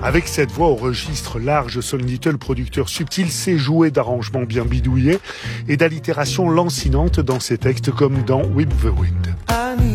Avec cette voix au registre large, Sol Little, producteur subtil, sait jouer d'arrangements bien bidouillés et d'allitérations lancinantes dans ses textes comme dans Whip the Wind.